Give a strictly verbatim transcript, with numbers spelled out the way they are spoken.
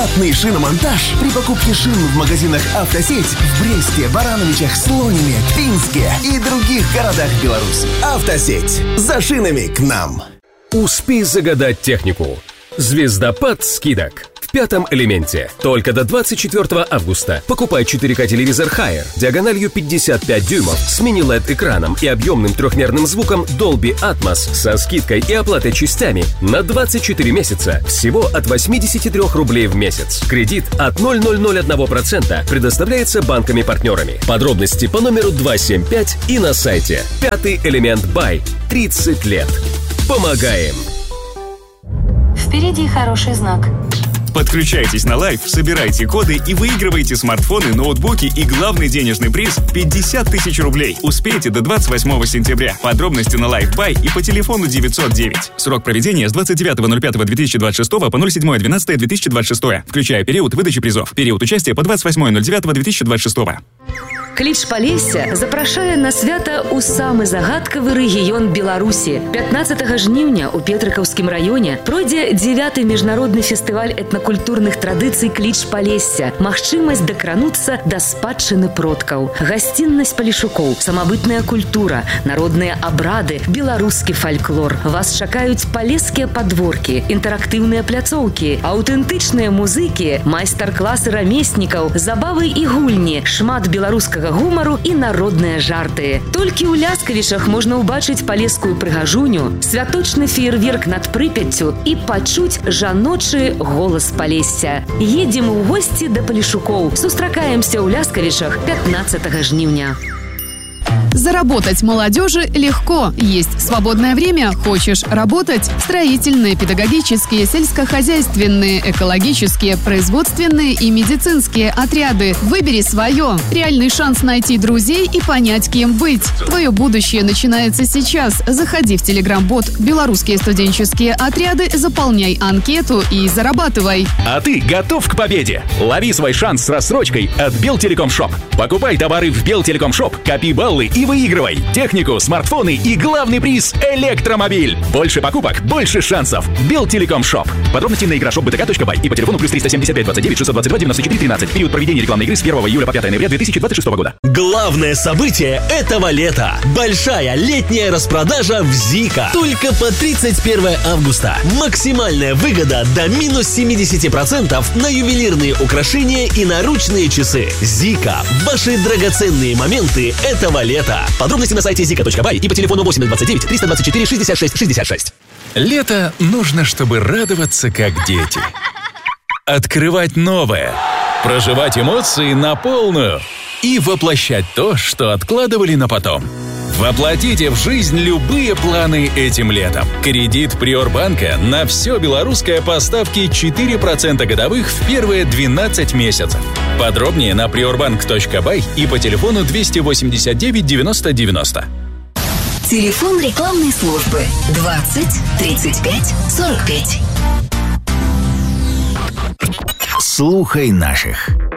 Бесплатный шиномонтаж при покупке шин в магазинах «Автосеть» в Бресте, Барановичах, Слонине, Пинске и других городах Беларуси. «Автосеть». За шинами к нам. Успей загадать технику. Звездопад скидок. В пятом элементе. Только до двадцать четвёртого августа. Покупай четыре ка телевизор Haier диагональю пятьдесят пять дюймов с мини-эл и ди-экраном и объемным трехмерным звуком Dolby Atmos со скидкой и оплатой частями на двадцать четыре месяца. Всего от восемьдесят три рублей в месяц. Кредит от ноль целых ноль ноль один процента предоставляется банками-партнерами. Подробности по номеру два семь пять и на сайте. Пятый элемент Бай. тридцать лет. Помогаем. Впереди хороший знак. Подключайтесь на Лайф, собирайте коды и выигрывайте смартфоны, ноутбуки и главный денежный приз – пятьдесят тысяч рублей. Успейте до двадцать восьмого сентября. Подробности на Лайф Бай и по телефону девятьсот девять. Срок проведения с двадцать девятого ноль пятого две тысячи двадцать шестого по ноль седьмое двенадцатое две тысячи двадцать шестого, включая период выдачи призов. Период участия по двадцать восьмое ноль девятого две тысячи двадцать шестого. Кліч Палесся запрашае на свята ў самы загадкавы рэгіён Беларусі. пятнадцатага жніўня ў Петрыкаўскім раёне пройдзе дзевяты міжнародны фестываль этнакультурных традыцый Кліч Палесся. Магчымасць дакрануцца да спадчыны продкаў. Гасціннасць палешукоў, самабытная культура, народныя абрады, беларускі фальклор. Вас чакаюць палескія падворкі, інтэрактыўныя пляцоўкі, аўтэнтычныя музыкі, майстар-класы рамеснікаў, забавы і гульні, шмат беларускага гумару і народныя жарты. Толькі ў Ляскавічах можна ўбачыць палескую прыгажуню, святочны феерверк над Прыпяццю і пачуць жаночы голас Палесся. Едзем у госці да палешукоў. Сустракаемся ў Ляскавічах пятнадцатага жніўня. Заработать молодежи легко. Есть свободное время? Хочешь работать? Строительные, педагогические, сельскохозяйственные, экологические, производственные и медицинские отряды. Выбери свое. Реальный шанс найти друзей и понять, кем быть. Твое будущее начинается сейчас. Заходи в телеграм-бот «Белорусские студенческие отряды», заполняй анкету и зарабатывай. А ты готов к победе? Лови свой шанс с рассрочкой от Белтелеком.Шоп. Покупай товары в Белтелеком.Шоп, копи баллы и выигрывай технику, смартфоны и главный приз – электромобиль. Больше покупок, больше шансов. Белтелеком.Шоп. Подробности на игра шоп бэ тэ ка точка бай и по телефону плюс триста семьдесят пять двадцать девять шестьсот двадцать два девяносто четыре тринадцать. Период проведения рекламной игры с первого июля по пятое ноября две тысячи двадцать шестого года. Главное событие этого лета. Большая летняя распродажа в Зика. Только по тридцать первого августа. Максимальная выгода до минус семьдесят процентов на ювелирные украшения и наручные часы. Зика. Ваши драгоценные моменты этого лета. Подробности на сайте зика точка бай и по телефону восемь двадцать девять триста двадцать четыре шестьдесят шесть шестьдесят шесть. Лето нужно, чтобы радоваться как дети. Открывать новое. Проживать эмоции на полную. И воплощать то, что откладывали на потом. Воплотите в жизнь любые планы этим летом. Кредит Приорбанка на все белорусское поставки четыре процента годовых в первые двенадцать месяцев. Подробнее на приорбанк точка бай и по телефону двести восемьдесят девять девяносто девяносто. Телефон рекламной службы двадцать тридцать пять сорок пять. Слухай наших.